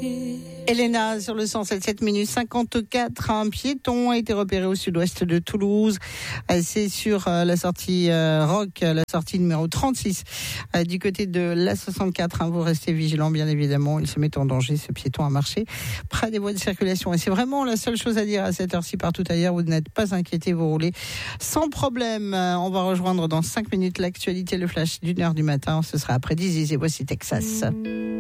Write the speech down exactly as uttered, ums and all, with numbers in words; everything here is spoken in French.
Elena sur le cent sept sept minutes cinquante-quatre. Un piéton a été repéré au sud-ouest de Toulouse. C'est sur la sortie Roc, la sortie numéro trente-six du côté de l'A soixante-quatre. Vous restez vigilants, bien évidemment. Il se met en danger, ce piéton, à marcher près des voies de circulation. Et c'est vraiment la seule chose à dire à cette heure-ci partout ailleurs. Vous n'êtes pas inquiétés, vous roulez sans problème. On va rejoindre dans cinq minutes l'actualité, le flash d'une heure du matin. Ce sera après dix et voici Texas.